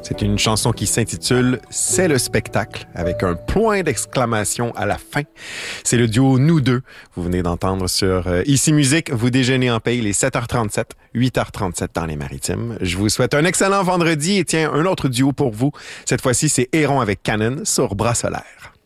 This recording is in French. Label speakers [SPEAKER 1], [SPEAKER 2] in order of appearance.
[SPEAKER 1] C'est une chanson qui s'intitule « C'est le spectacle » avec un point d'exclamation à la fin. C'est le duo Nous deux. Vous venez d'entendre sur Ici Musique. Vous déjeunez en paix, il est 7h37, 8h37 dans les Maritimes. Je vous souhaite un excellent vendredi et tiens, un autre duo pour vous. Cette fois-ci, c'est Héron avec Canon sur Bras Solaire.